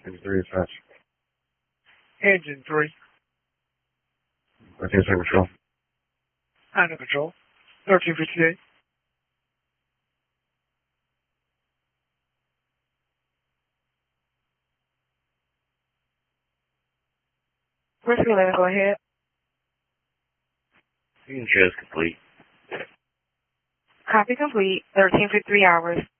Engine 3 is fast. Engine 3. 13 second control. Under control. 1358. Whiskey 11, go ahead. Engine is complete. Copy complete. 1353 hours.